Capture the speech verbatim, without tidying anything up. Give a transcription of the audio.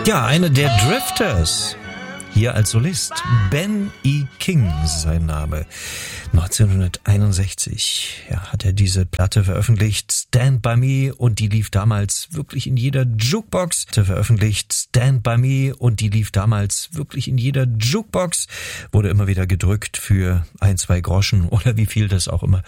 Ja, einer der Drifters. Hier als Solist. Ben E. King ist sein Name. neunzehnhunderteinundsechzig ja, hat er diese Platte veröffentlicht, Stand By Me, und die lief damals wirklich in jeder Jukebox. Er veröffentlicht Stand By Me und die lief damals wirklich in jeder Jukebox. Wurde immer wieder gedrückt für ein, zwei Groschen oder wie viel das auch immer